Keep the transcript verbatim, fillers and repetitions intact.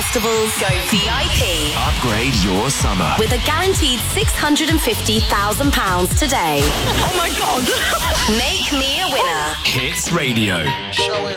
festivals, go V I P. Upgrade your summer. With a guaranteed six hundred fifty thousand pounds today. Oh my God. Make me a winner. Hits Radio. Show is